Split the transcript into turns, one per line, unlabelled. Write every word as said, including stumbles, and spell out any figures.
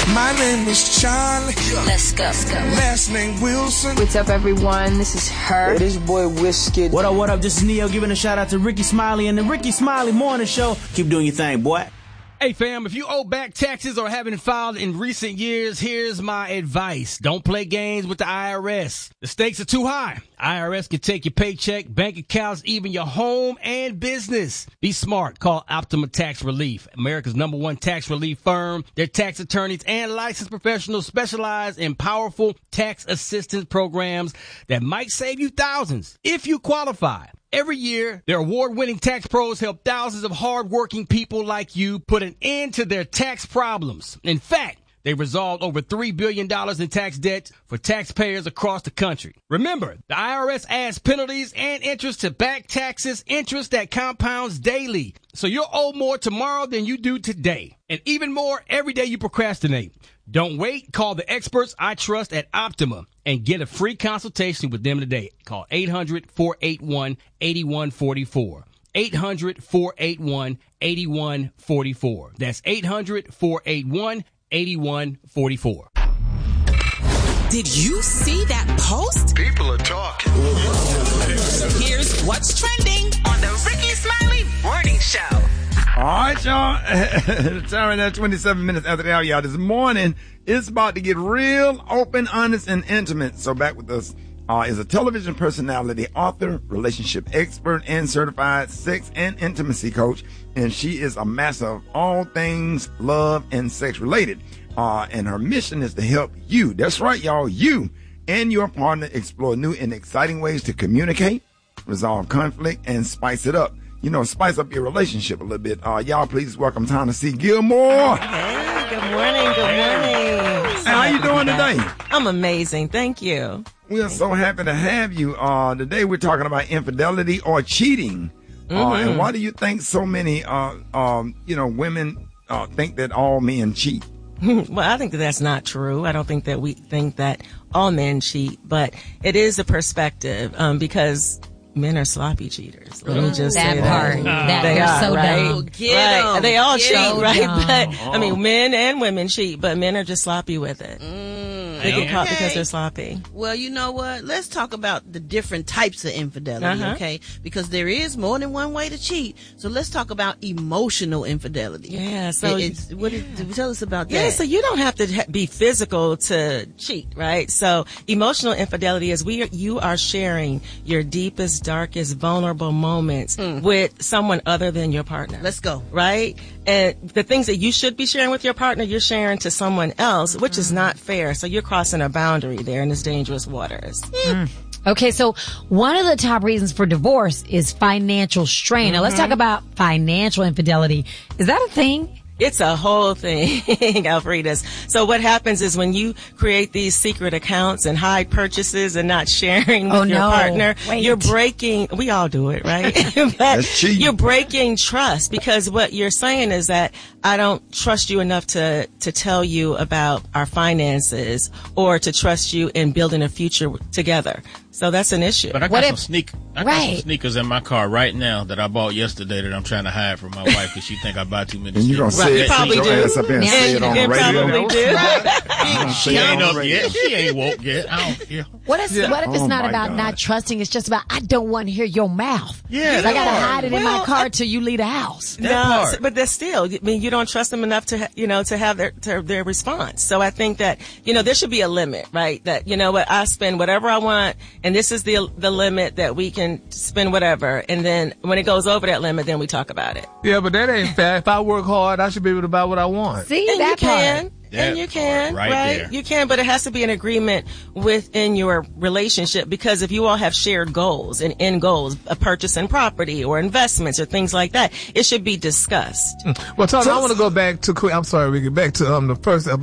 My name is Charlie.
Let's go. Let's go.
Last name Wilson.
What's up, everyone? This is her.
Hey, this boy Whiskey.
What up, what up? This is Neo giving a shout out to Ricky Smiley and the Ricky Smiley Morning Show. Keep doing your thing, boy.
Hey, fam, if you owe back taxes or haven't filed in recent years, here's my advice. Don't play games with the I R S. The stakes are too high. I R S can take your paycheck, bank accounts, even your home and business. Be smart. Call Optima Tax Relief, America's number one tax relief firm. Their tax attorneys and licensed professionals specialize in powerful tax assistance programs that might save you thousands if you qualify. Every year, their award-winning tax pros help thousands of hard-working people like you put an end to their tax problems. In fact, they resolved over three billion dollars in tax debt for taxpayers across the country. Remember, the I R S adds penalties and interest to back taxes, interest that compounds daily. So you'll owe more tomorrow than you do today. And even more every day you procrastinate. Don't wait. Call the experts I trust at Optima and get a free consultation with them today. Call eight hundred, four eight one, eight one four four. eight hundred, four eight one, eight one four four. That's eight hundred, four eight one, eight one four four.
Did you see that post?
People are talking.
Here's what's trending on the Ricky Smiley Morning Show.
All right, y'all. Time at twenty-seven minutes after the hour, y'all. This morning, it's about to get real open, honest, and intimate. So back with us uh, is a television personality, author, relationship expert, and certified sex and intimacy coach. And she is a master of all things love and sex related. Uh, and her mission is to help you. That's right, y'all. You and your partner explore new and exciting ways to communicate, resolve conflict, and spice it up. You know, spice up your relationship a little bit. Uh, y'all, please welcome Tana C. Gilmore.
Hey, good morning, good morning.
Hey, how you doing today?
I'm amazing, thank you.
We are so happy to have you. Uh, today we're talking about infidelity or cheating.
Mm-hmm.
Uh, and why do you think so many, uh, um, you know, women uh, think that all men cheat?
Well, I think that that's not true. I don't think that we think that all men cheat, but it is a perspective um, because men are sloppy cheaters. Let me just
that
say
part.
that.
That
they
they're
are,
so
right?
dumb.
Get right. They all
Get
cheat,
so
right?
dumb.
But I mean, men and women cheat, but men are just sloppy with it.
Mm,
they get caught
okay.
because they're sloppy.
Well, you know what? Let's talk about the different types of infidelity,
Uh-huh.
okay? Because there is more than one way to cheat. So let's talk about emotional infidelity.
Yeah. So
It- it's, what is, tell us about that.
Yeah, so you don't have to ha- be physical to cheat, right? So emotional infidelity is we are, you are sharing your deepest, darkest, vulnerable moments
Mm.
with someone other than your partner.
Let's go.
Right? And the things that you should be sharing with your partner, you're sharing to someone else, which is not fair. So you're crossing a boundary there in this dangerous waters.
Mm. Okay, so one of the top reasons for divorce is financial strain. Now let's talk about financial infidelity. Is that a thing?
It's a whole thing, Alfredas. So what happens is when you create these secret accounts and hide purchases and not sharing with
Oh,
your
no.
partner,
Wait.
you're breaking, we all do it, right? But
That's cheating.
you're breaking trust because what you're saying is that I don't trust you enough to, to tell you about our finances or to trust you in building a future together. So that's an issue.
But I got
What
some
if-
sneak, I got
Right.
some sneakers in my car right now that I bought yesterday that I'm trying to hide from my wife because she think I buy too many.
And you're going to
sneakers.
say
You
it,
probably
sit your
do.
ass up here and
Yeah,
say it on the
you
radio.
probably do.
Uh-huh,
She
say it
ain't
on the
up
radio.
yet. She ain't woke yet. I don't care.
What if, what if it's
Oh,
not
my
about
God.
not trusting? It's just about, I don't want to hear your mouth.
Yeah,
So I got to
that part.
hide it in my
Well,
car till you leave the house.
That
No,
part.
s- but that's still, I mean, you don't trust them enough to, ha- you know, to have their, to their response. So I think that, you know, there should be a limit, right? That, you know what, I spend whatever I want and this is the, the limit that we can spend whatever. And then when it goes over that limit, then we talk about it.
Yeah, but that ain't fair. If I work hard, I should be able to buy what I want.
See,
And
that
you can.
part.
That
And you can,
part
right?
right there.
You can, but it has to be an agreement within your relationship because if you all have shared goals and end goals, a purchase in property or investments or things like that, it should be discussed.
Well, Tom, I want to go back to quick. I'm sorry, Ricky. Back to um the first